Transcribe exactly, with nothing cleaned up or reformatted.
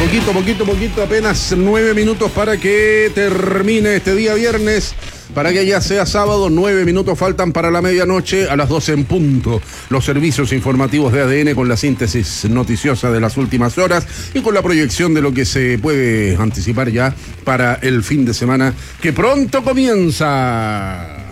Poquito, poquito, poquito, apenas nueve minutos para que termine este día viernes. Para que ya sea sábado, nueve minutos faltan para la medianoche, a las doce en punto. Los servicios informativos de A D N con la síntesis noticiosa de las últimas horas y con la proyección de lo que se puede anticipar ya para el fin de semana que pronto comienza.